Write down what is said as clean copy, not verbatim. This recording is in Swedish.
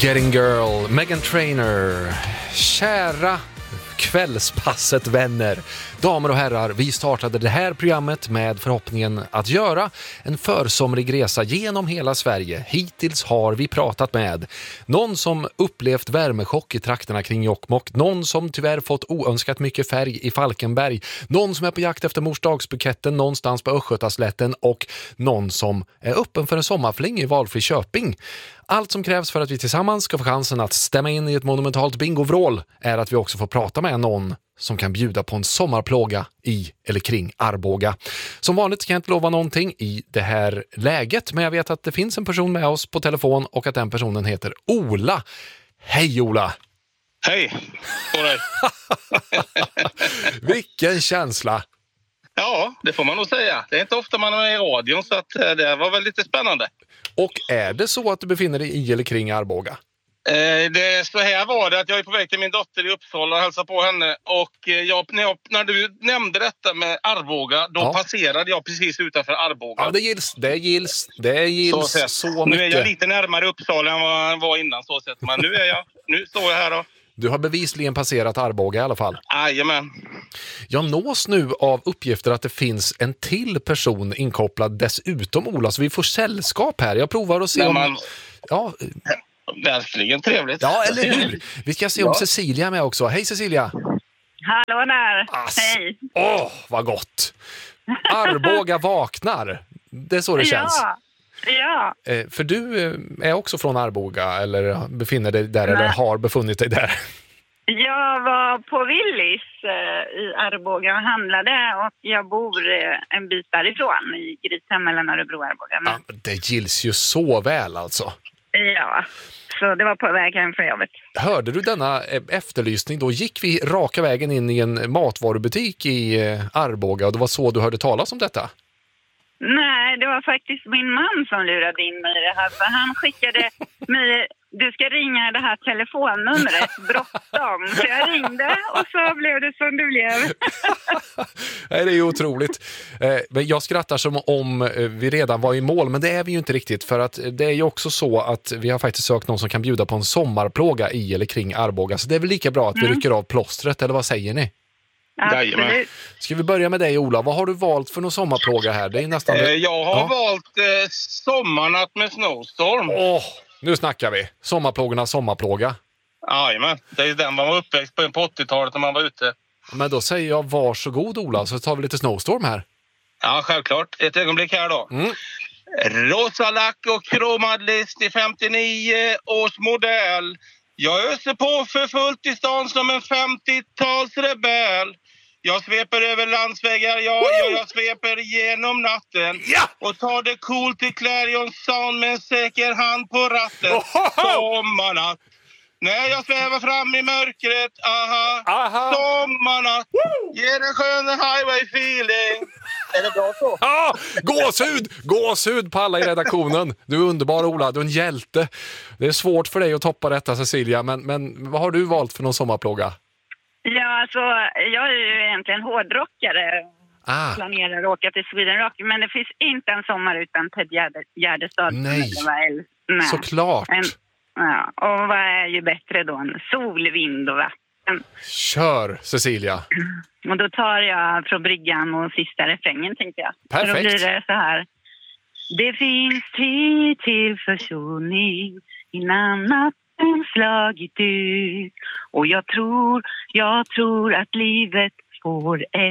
Getting Girl, Meghan Trainor. Kära kvällspasset vänner, damer och herrar, vi startade det här programmet med förhoppningen att göra en försomrig resa genom hela Sverige. Hittills har vi pratat med någon som upplevt värmechock i trakterna kring Jokkmokk, någon som tyvärr fått oönskat mycket färg i Falkenberg, någon som är på jakt efter morsdagsbuketten någonstans på Östgötaslätten och någon som är öppen för en sommarfling i valfri Köping. Allt som krävs för att vi tillsammans ska få chansen att stämma in i ett monumentalt bingovrål är att vi också får prata med någon som kan bjuda på en sommarplåga i eller kring Arboga. Som vanligt kan jag inte lova någonting i det här läget, men jag vet att det finns en person med oss på telefon och att den personen heter Ola. Hej Ola! Hej! På dig. Vilken känsla! Ja, det får man nog säga. Det är inte ofta man är i radion, så att det var väl lite spännande. Och är det så att du befinner dig i eller kring Arboga? Det så här var det att jag är på väg till min dotter i Uppsala och hälsar på henne. Och när du nämnde detta med Arboga, då passerade jag precis utanför Arboga. Ja, det gills så mycket. Nu är jag lite närmare Uppsala än vad jag var innan, så sett. Men nu står jag här då. Du har bevisligen passerat Arboga i alla fall. Jajamän. Jag nås nu av uppgifter att det finns en till person inkopplad dessutom, Ola, så vi får sällskap här. Jag provar att se om... Ja, verkligen trevligt. Ja, eller hur? Vi ska se om Cecilia är med också. Hej Cecilia! Hallå där! Hej! Vad gott! Arboga vaknar. Det är så det känns. Ja. För du är också från Arboga eller befinner dig där eller har befunnit dig där? Jag var på Willys i Arboga och handlade och jag bor en bit därifrån i Grishem mellan Örebro och Arboga. Ja, det gills ju så väl alltså. Ja, så det var på väg hem för jobbet. Hörde du denna efterlysning? Då gick vi raka vägen in i en matvarubutik i Arboga och det var så du hörde talas om detta? Nej, det var faktiskt min man som lurade in mig i det här. För han skickade mig, du ska ringa det här telefonnumret, bråttom. Så jag ringde och så blev det som det blev. Nej, det är ju otroligt. Men jag skrattar som om vi redan var i mål, men det är vi ju inte riktigt. För att det är ju också så att vi har faktiskt sökt någon som kan bjuda på en sommarplåga i eller kring Arboga. Så det är väl lika bra att vi rycker av plåstret, eller vad säger ni? Absolut. Ska vi börja med dig, Ola? Vad har du valt för någon sommarplåga här? Det är nästan... Jag har valt Sommarnatt med Snowstorm. Nu snackar vi. Sommarplågorna sommarplåga. Jajamän, det är den man var uppväxt på 80-talet när man var ute. Men då säger jag varsågod Ola, så tar vi lite Snowstorm här. Ja, självklart. Ett ögonblick här då. Rosa lack och kromad list i 59 års modell. Jag öser på för fullt i stan som en 50-talsrebell. Jag sveper över landsvägar, jag sveper genom natten. Och tar det coolt i Clarion Sound med en säker hand på ratten. Sommarnatt. När jag svävar fram i mörkret, sommarnatt. Ger en skön highway feeling. Är det bra så? Ja, gåshud på alla i redaktionen. Du är underbar Ola, du är en hjälte. Det är svårt för dig att toppa detta Cecilia, men vad har du valt för någon sommarplåga? Ja, alltså jag är ju egentligen hårdrockare. Planerar att åka till Sweden Rock, men det finns inte en sommar utan Ted Gärdestad. Nej, såklart. Och vad är ju bättre då än sol, vind och vatten? Kör, Cecilia. Och då tar jag från bryggan och sista refrängen, tänkte jag. Perfekt. Så då blir det så här. Det finns tid till försoning innan natten slagit ut. Och jag tror att livet får ett